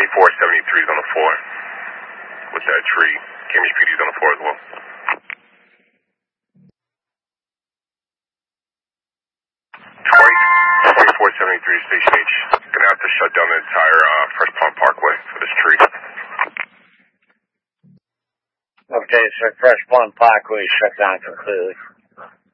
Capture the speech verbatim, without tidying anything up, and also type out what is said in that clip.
twenty-four seventy-three is on the floor with that tree. K M H P D is on the floor as well. twenty-four seventy-three Station H. Gonna have to shut down the entire uh, Fresh Pond Parkway for this tree. Okay, so Fresh Pond Parkway shut down completely.